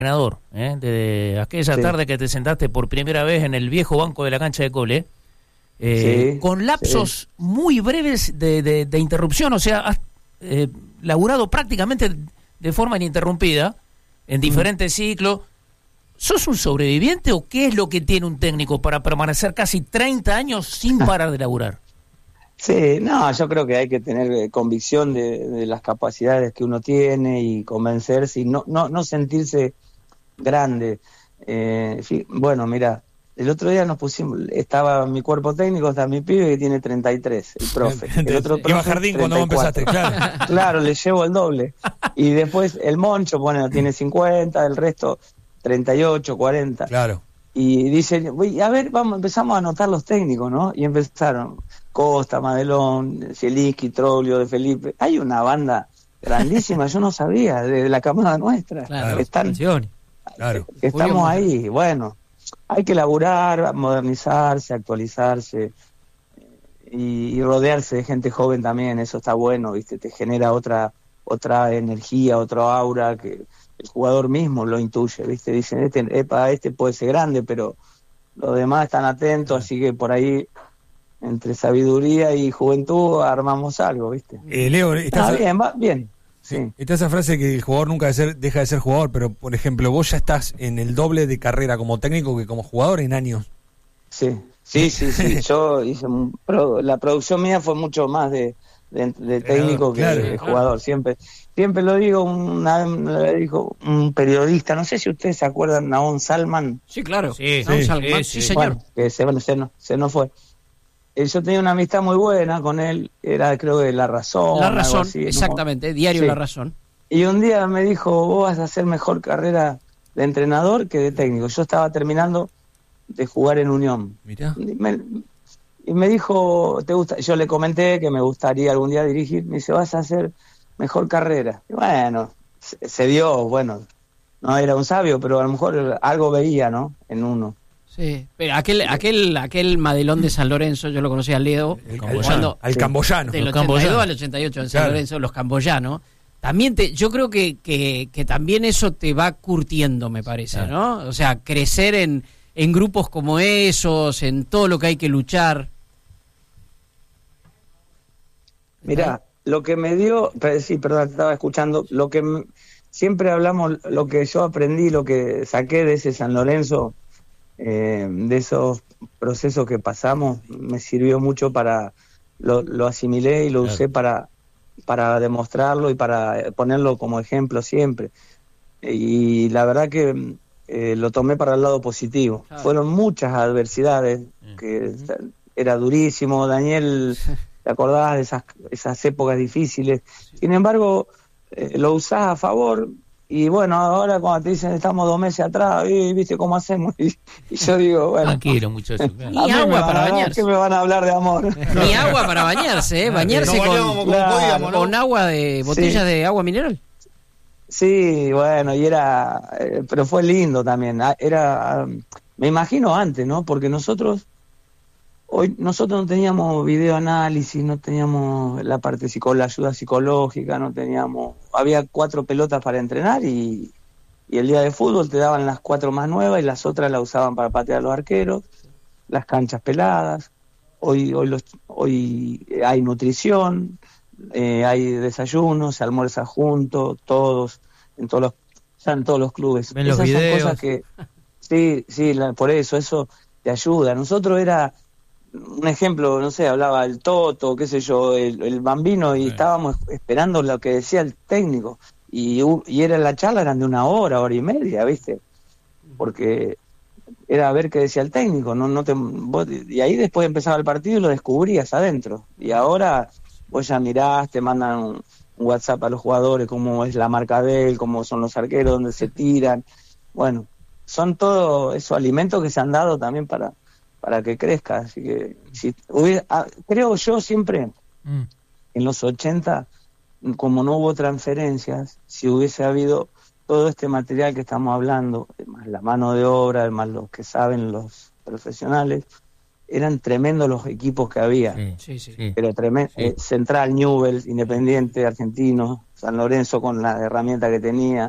entrenador, de aquella tarde que te sentaste por primera vez en el viejo banco de la cancha de Cole, con lapsos muy breves de interrupción, o sea, has laburado prácticamente de forma ininterrumpida en diferentes ciclos. ¿Sos un sobreviviente o qué es lo que tiene un técnico para permanecer casi 30 años sin parar de laburar? Sí, no, yo creo que hay que tener convicción de las capacidades que uno tiene y convencerse y no sentirse grande. Bueno, mira, el otro día estaba mi cuerpo técnico, está mi pibe que tiene 33, el profe. El otro profe, iba Jardín 34. Cuando vos empezaste, claro. Claro, le llevo el doble. Y después el Moncho, bueno, tiene 50, el resto 38, 40. Claro. Y dice, a ver, empezamos a anotar los técnicos, ¿no? Y empezaron Costa, Madelón, Zielinski, Troglio, De Felipe. Hay una banda grandísima, yo no sabía, de la camada nuestra. Claro, que estamos ahí. Bueno, hay que laburar, modernizarse, actualizarse y rodearse de gente joven también, eso está bueno, ¿viste? Te genera otra energía, otro aura que el jugador mismo lo intuye, ¿viste? Dicen, este puede ser grande, pero los demás están atentos, así que por ahí, entre sabiduría y juventud, armamos algo, ¿viste? Leo, va bien. Sí. Está esa frase que el jugador nunca deja de ser jugador, pero, por ejemplo, vos ya estás en el doble de carrera como técnico que como jugador en años. Sí. Yo hice la producción mía fue mucho más de técnico que de jugador. Siempre lo digo, una vez me dijo un periodista, no sé si ustedes se acuerdan, Naón Salman. Sí, claro. Sí, señor. Bueno, que se nos fue. Yo tenía una amistad muy buena con él, era creo que La Razón. La Razón, así, exactamente, ¿no? diario La Razón. Y un día me dijo, vos vas a hacer mejor carrera de entrenador que de técnico. Yo estaba terminando de jugar en Unión. Mirá. Y me dijo, ¿te gusta? Yo le comenté que me gustaría algún día dirigir. Me dice, vas a hacer mejor carrera. Y bueno, se dio, bueno, no era un sabio, pero a lo mejor algo veía, ¿no? En uno. Sí, pero aquel Madelón de San Lorenzo, yo lo conocía a Leo, al camboyano. Del 82 al 88 en San Lorenzo, los camboyanos. También yo creo que también eso te va curtiendo, me parece, ¿no? O sea, crecer en grupos como esos, en todo lo que hay que luchar. Mirá, lo que me dio, sí, perdón, te estaba escuchando, lo que siempre hablamos, lo que yo aprendí, lo que saqué de ese San Lorenzo, de esos procesos que pasamos, me sirvió mucho lo asimilé y lo usé para demostrarlo y para ponerlo como ejemplo siempre. Y la verdad que lo tomé para el lado positivo. Fueron muchas adversidades, que era durísimo. Daniel, ¿te acordás de esas épocas difíciles? Sin embargo, lo usás a favor. Y bueno, ahora cuando te dicen estamos 2 meses atrás, ¿viste cómo hacemos? Y yo digo, bueno. Tranquilo, muchachos. Ni agua para bañarse. ¿Qué me van a hablar de amor? Ni agua para bañarse, bañarse con agua de botellas de agua mineral. Sí, bueno, pero fue lindo también. Me imagino antes, ¿no? Porque nosotros no teníamos videoanálisis, no teníamos la parte la ayuda psicológica, no teníamos, había 4 pelotas para entrenar y el día de fútbol te daban las 4 más nuevas y las otras las usaban para patear a los arqueros, las canchas peladas. Hoy hay nutrición, hay desayuno, se almuerza juntos, todos, en todos los clubes. Ven los videos. Son cosas que, sí, por eso te ayuda. Nosotros era un ejemplo, no sé, hablaba el Toto, qué sé yo, el Bambino, y estábamos esperando lo que decía el técnico, y la charla eran de 1 hora, 1 hora y media, ¿viste? Porque era ver qué decía el técnico, y ahí después empezaba el partido y lo descubrías adentro, y ahora vos ya mirás, te mandan un WhatsApp a los jugadores, cómo es la marca de él, cómo son los arqueros, dónde se tiran. Bueno, son todos esos alimentos que se han dado también para que crezca. Así que creo yo siempre, en los 80, como no hubo transferencias, si hubiese habido todo este material que estamos hablando, más la mano de obra, más los que saben, los profesionales, eran tremendos los equipos que había. Sí. Pero tremendo. Central, Newell's, Independiente, Argentino, San Lorenzo con la herramienta que tenía,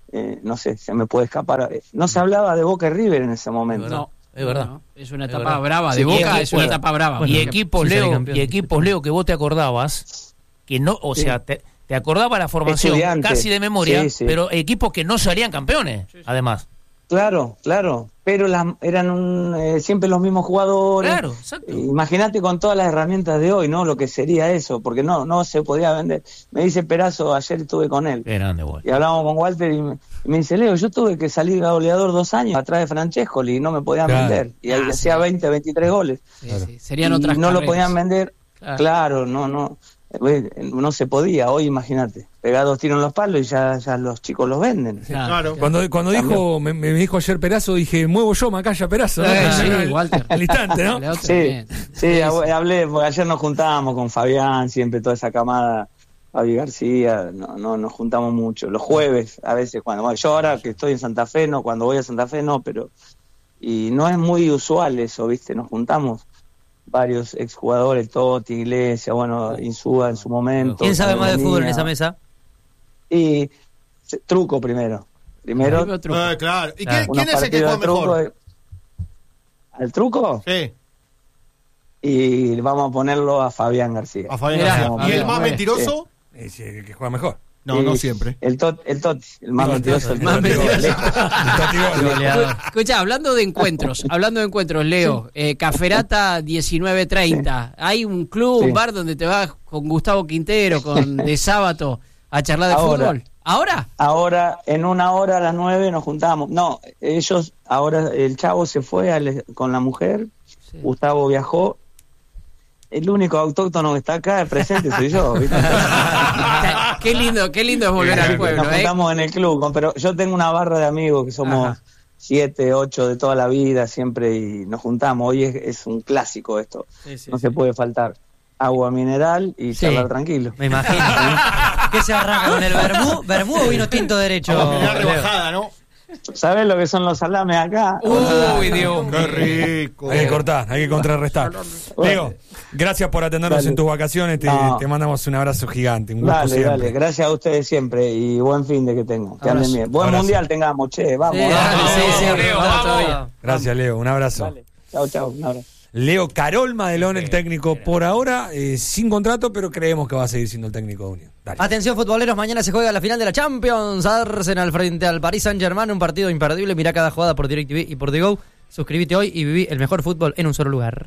no sé, se me puede escapar. No se hablaba de Boca y River en ese momento. No. Es verdad. No, es una etapa brava de Boca, es una etapa brava. Y equipos, Leo, que vos te acordabas, que no, o sea, te acordaba la formación Estudiante. casi de memoria, pero equipos que no salían campeones, además. Claro, pero eran siempre los mismos jugadores. Claro, exacto. Imagínate con todas las herramientas de hoy, ¿no? Lo que sería eso, porque no se podía vender. Me dice Perazo, ayer estuve con él. Qué grande, Walter. Y hablábamos con Walter y me dice, Leo, yo tuve que salir goleador 2 años atrás de Francescoli y no me podían vender. Y ahí hacía 20, 23 goles. Sí. Serían otras no carreras. lo podían vender. Claro, no se podía. Hoy imagínate, pegar 2 tiros en los palos y ya los chicos los venden. Claro. Cuando dijo, me dijo ayer Perazo, dije, muevo yo, Macaya Perazo. Sí, Walter. Al instante, ¿no? Sí, hablé, porque ayer nos juntábamos con Fabián, siempre toda esa camada, Fabi García, no nos juntamos mucho. Los jueves, a veces, yo ahora que estoy en Santa Fe, cuando voy a Santa Fe pero y no es muy usual eso, ¿viste? Nos juntamos varios exjugadores, Totti, Iglesias, Insúa en su momento. ¿Quién sabe más de fútbol en esa mesa? Y Truco primero. Claro. ¿Y quién es el que juega mejor? ¿Al Truco? Sí. Y vamos a ponerlo a Fabián García. ¿Y el más mentiroso? Es el que juega mejor. No siempre. El Totti, el más mentiroso. Escucha, hablando de encuentros, Leo, Caferata 19:30. ¿Hay un club, un bar donde te vas con Gustavo Quintero, de sábado, a charlar de fútbol? ¿Ahora? Ahora, en 1 hora a las 9 nos juntamos. No, ellos, ahora el Chavo se fue con la mujer, Gustavo viajó. El único autóctono que está acá presente soy yo, ¿viste? Qué lindo es volver al pueblo. Nos juntamos en el club, pero yo tengo una barra de amigos que somos 7, 8 de toda la vida siempre y nos juntamos. Hoy es un clásico esto, no se puede faltar. Agua mineral y charlar tranquilo. Me imagino. ¿Qué se arranca con el vermú o vino tinto derecho? Una rebajada, ¿no? ¿Sabes lo que son los salames acá? Uy, Dios. Qué rico. Hay que cortar, hay que contrarrestar. Leo, gracias por atendernos en tus vacaciones. Te mandamos un abrazo gigante. Un gusto siempre. Dale. Gracias a ustedes siempre y buen fin de que tengan. Que anden bien. Buen mundial tengamos, vamos. Leo, vamos. Gracias, Leo. Un abrazo. Vale. Chau. Un abrazo. Leo Carol Madelón, el técnico por ahora, sin contrato, pero creemos que va a seguir siendo el técnico de Unión. Dale. Atención futboleros, mañana se juega la final de la Champions. Arsenal frente al Paris Saint-Germain, un partido imperdible. Mirá cada jugada por DirecTV y por The Go. Suscríbete hoy y viví el mejor fútbol en un solo lugar.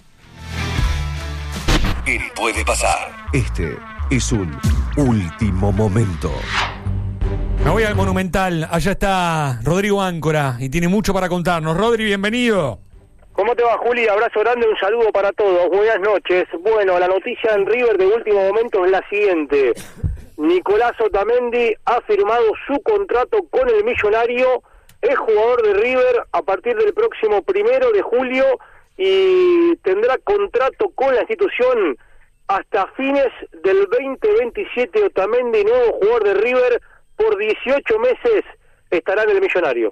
Él puede pasar. Este es un último momento. Me voy al Monumental. Allá está Rodrigo Áncora y tiene mucho para contarnos. Rodri, bienvenido. ¿Cómo te va, Juli? Abrazo grande, un saludo para todos. Buenas noches. Bueno, la noticia en River de último momento es la siguiente. Nicolás Otamendi ha firmado su contrato con el Millonario. Es jugador de River a partir del próximo 1 de julio y tendrá contrato con la institución hasta fines del 2027. Otamendi, nuevo jugador de River, por 18 meses estará en el Millonario.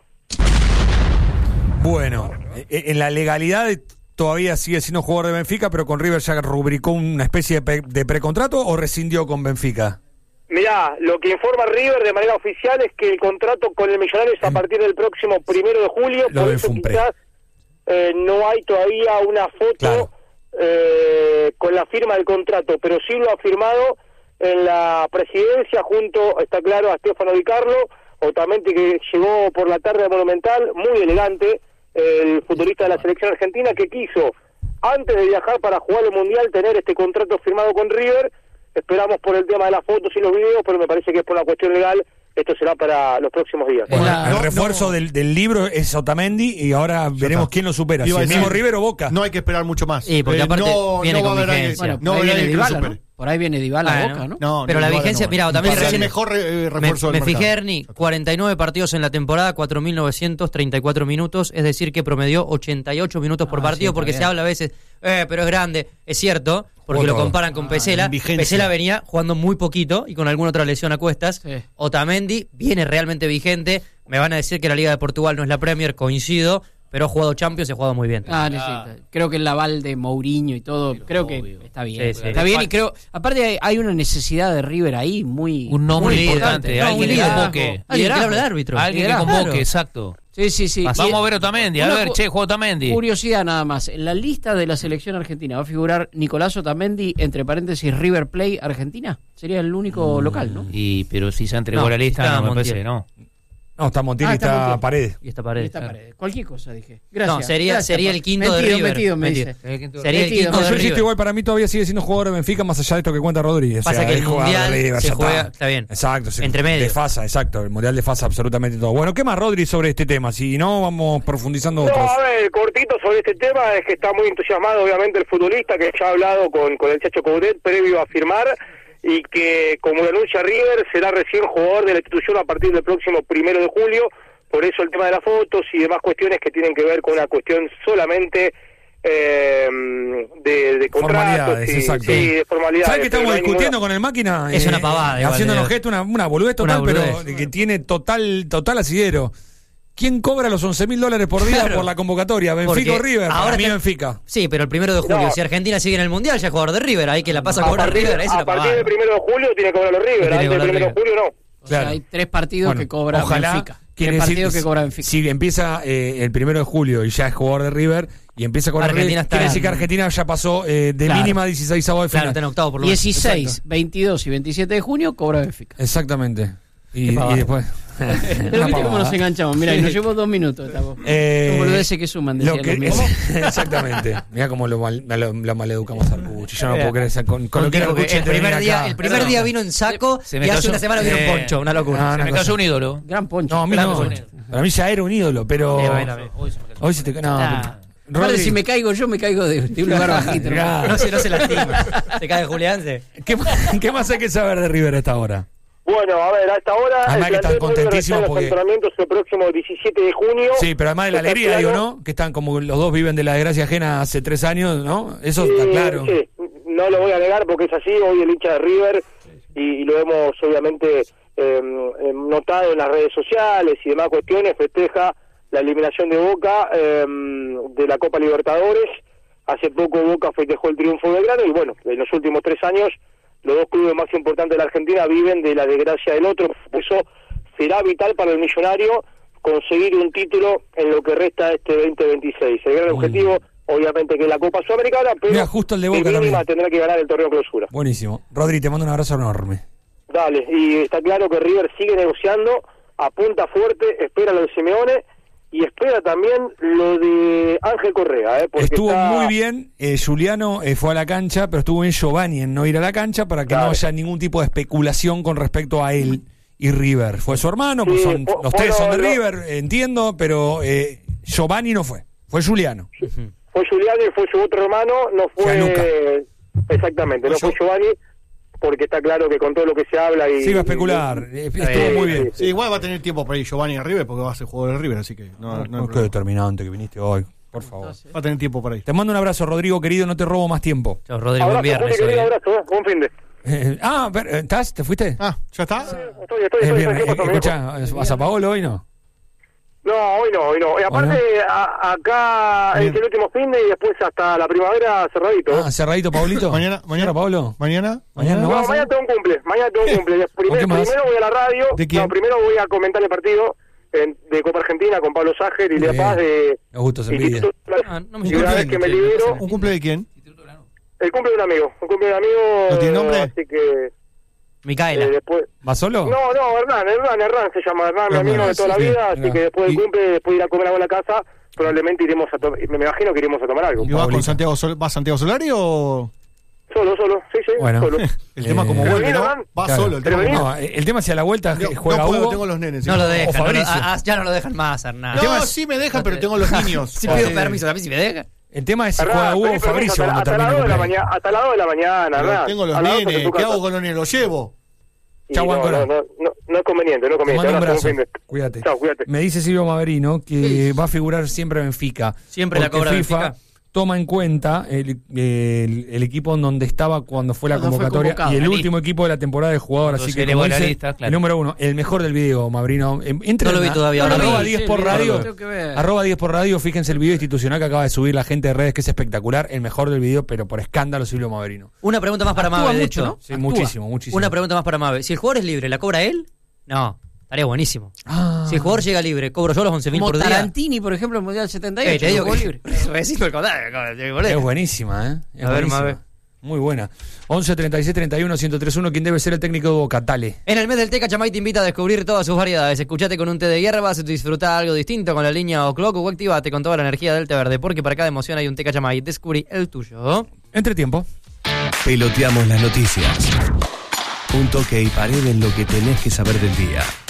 Bueno, en la legalidad todavía sigue siendo jugador de Benfica, pero con River ya rubricó una especie de precontrato o rescindió con Benfica. Mirá, lo que informa River de manera oficial es que el contrato con el Millonario es a partir del próximo 1 de julio, por eso quizás no hay todavía una foto con la firma del contrato, pero sí lo ha firmado en la presidencia junto, está claro, a Stefano Di Carlo, Otamendi, que llegó por la tarde a Monumental, muy elegante, el futbolista de la selección argentina, que quiso, antes de viajar para jugar el Mundial, tener este contrato firmado con River. Esperamos por el tema de las fotos y los videos, pero me parece que es por una cuestión legal. Esto será para los próximos días. El refuerzo del libro es Otamendi y ahora veremos quién lo supera. Si el mismo River o Boca. No hay que esperar mucho más. Sí, porque aparte viene no va con a haber vigencia. no viene Dybala, ¿no? Por ahí viene Dybala a Boca, ¿no? No, pero la vigencia, mira, Otamendi es el mejor refuerzo del mercado. Me fijé, Ernie, 49 partidos en la temporada, 4.934 minutos, es decir que promedió 88 minutos por partido, porque se habla a veces, pero es grande, es cierto, porque lo comparan con Pesela. Pesela venía jugando muy poquito y con alguna otra lesión a cuestas. Sí. Otamendi viene realmente vigente. Me van a decir que la Liga de Portugal no es la Premier, coincido, pero ha jugado Champions y ha jugado muy bien. Creo que el aval de Mourinho y todo, creo que está bien. Sí. Está bien y creo, aparte hay una necesidad de River ahí muy importante. Alguien que convoque. Alguien que hable de árbitro. Alguien que convoque, exacto. Sí. Vamos a ver Otamendi, juega Otamendi. Curiosidad nada más, en la lista de la selección argentina va a figurar Nicolás Otamendi, entre paréntesis River Plate Argentina. Sería el único local, ¿no? Pero si se entregó la lista, no me parece, ¿no? No, está Montiel y está Paredes. Y está Paredes. Cualquier cosa, dije. Gracias. No, sería el quinto de River. Metido, me dice. Sería el quinto de Yo insisto, River. igual para mí todavía sigue siendo jugador de Benfica, más allá de esto que cuenta Rodríguez. Pasa que el Mundial se juega, está bien. Exacto. Entre medio. Desfasa, exacto. El Mundial desfasa absolutamente todo. Bueno, ¿qué más, Rodri, sobre este tema? Si no, vamos profundizando otros. No, a ver, cortito sobre este tema, es que está muy entusiasmado, obviamente, el futbolista, que ya ha hablado con el Chacho Coudet previo a firmar, y que, como lo anuncia River, será recién jugador de la institución a partir del próximo 1 de julio. Por eso el tema de las fotos y demás cuestiones que tienen que ver con una cuestión solamente de contratos. Exacto. Sí, de formalidades. ¿Sabes qué estamos discutiendo con el máquina? Es una pavada. Haciéndonos gesto, una boludez total, pero que tiene total asidero. ¿Quién cobra los $11.000 por día por la convocatoria? ¿Benfica o River? Ahora Benfica. Sí, pero el 1 de julio, si Argentina sigue en el Mundial, ya es jugador de River. Ahí que la pasa a cobrar River. A partir del 1 de julio tiene que cobrar los River. Antes del 1 de julio no. O sea, hay 3 partidos que cobran Benfica. Quiere decir, si empieza el 1 de julio y ya es jugador de River y empieza con Argentina, quiere decir que Argentina ya pasó de mínima 16avos de final. Está en octavo por lo 16, exacto. 22 y 27 de junio cobra Benfica. Exactamente. Y después... Pero viste cómo nos enganchamos. Mira, y nos llevamos 2 minutos. Estamos. Un boludeces que suman. Exactamente. Mira cómo lo maleducamos al Puchi. Yo no puedo creer con lo que era el primer día vino en saco y hace una semana vino en poncho. Una locura. Se me cayó un ídolo. Gran poncho. No, a mí no. Para mí ya era un ídolo, pero hoy se te... Rodri, si me caigo yo, me caigo de un lugar bajito. No se lastima. Se cae Julián. ¿Qué más hay que saber de River a esta hora? Bueno, a ver, a esta hora además que están contentísimos porque... los entrenamientos el próximo 17 de junio. Sí, pero además de la alegría, digo, ¿no? Que están como los dos viven de la desgracia ajena hace 3 años, ¿no? Eso está claro. Sí, no lo voy a negar porque es así. Hoy el hincha de River, y lo hemos obviamente notado en las redes sociales y demás cuestiones, festeja la eliminación de Boca de la Copa Libertadores. Hace poco Boca festejó el triunfo de Belgrano y bueno, en los últimos 3 años los 2 clubes más importantes de la Argentina viven de la desgracia del otro. Por eso será vital para el millonario conseguir un título en lo que resta de este 2026. El gran objetivo, obviamente, que es la Copa Sudamericana, pero mira, justo el de Boca mínima tendrá que ganar el torneo clausura. Buenísimo. Rodri, te mando un abrazo enorme. Dale, y está claro que River sigue negociando, apunta fuerte, espera lo de Simeone y espera también lo de Ángel Correa. Estuvo muy bien, Juliano fue a la cancha, pero estuvo bien Giovanni en no ir a la cancha para que no haya ningún tipo de especulación con respecto a él y River. Fue su hermano, pues los 3 son de River, entiendo, pero Giovanni no fue Juliano. Fue Juliano y fue su otro hermano, no fue... Exactamente, no fue Giovanni. Porque está claro que con todo lo que se habla y... Sí, va a especular, estuvo muy bien. Sí, igual va a tener tiempo para ir Giovanni a River porque va a ser jugador de River, así que no qué determinante que viniste hoy, por favor. Va a tener tiempo para ir. Te mando un abrazo, Rodrigo, querido, no te robo más tiempo. Chao, Rodrigo, buen viernes. Un abrazo, buen fin de... ¿estás? ¿Te fuiste? ¿Ya está? Estoy. Escuchá, ¿vas a Paolo hoy no? No, hoy no. Y aparte, acá es el último fin de y después hasta la primavera cerradito. Cerradito, Paulito. ¿Mañana, Pablo? ¿Mañana? No, mañana tengo un cumple. Primero voy a la radio. Primero voy a comentar el partido de Copa Argentina con Pablo Ságer y Lea Paz de... Augusto Zembilla. Y una vez que me libero... ¿Un cumple de quién? El cumple de un amigo. ¿No tiene nombre? Así que... Micaela. ¿Va solo? No, Hernán se llama Hernán, mi amigo de toda la vida, así que después del cumple, después de ir a comer algo a la casa, probablemente iremos me imagino que iremos a tomar algo. ¿Y vas con Santiago Solari o...? Solo, sí, bueno, solo. El tema como vuelve, ¿no? Va claro. solo. El tema si a la vuelta juega Hugo. Tengo los nenes. No lo dejan. Ya no lo dejan más, Hernán. No, sí me dejan, pero tengo los niños. Si pido permiso, a mí si me dejan. El tema es si juega Hugo o Fabricio cuando termine el cumpleaños. Hasta las 2 de la mañana, Hernán. Tengo los nenes. ¿Qué hago con los nenes? ¿Los llevo? Chau, no es conveniente, Te mando un abrazo. Cuídate. Chau, cuídate. Me dice Silvio Maverino que va a figurar siempre Benfica. Siempre la cobra FIFA, Benfica. toma en cuenta el equipo en donde estaba cuando fue la convocatoria y el último equipo de la temporada de jugador. Así que, como dice, el número 1, el mejor del video, Mabrino. No lo vi todavía. Arroba 10 por radio. Arroba 10 por radio. Fíjense el video institucional que acaba de subir la gente de redes, que es espectacular. El mejor del video, pero por escándalo, Silvio Mabrino. Una pregunta más para Mabe, de hecho. ¿No? Sí, muchísimo. Una pregunta más para Mabe. Si el jugador es libre, ¿la cobra él? No. Estaría buenísimo. Si el jugador llega libre, ¿cobro yo los 11.000 por día? Tarantini, por ejemplo, en el Mundial 78. Te digo libre. Recibo el comentario. Es buenísima, ¿eh? A ver, Mabe. Muy buena. 11 36 31 1031. ¿Quién debe ser el técnico de Boca? Dale. En el mes del té, Cachamay te invita a descubrir todas sus variedades. Escuchate con un té de hierbas, disfruta algo distinto con la línea O'Clock o activate con toda la energía del té verde, porque para cada emoción hay un té Cachamay. Descubrí el tuyo. Entretiempo. Peloteamos las noticias. Un toque y pared en lo que tenés que saber del día.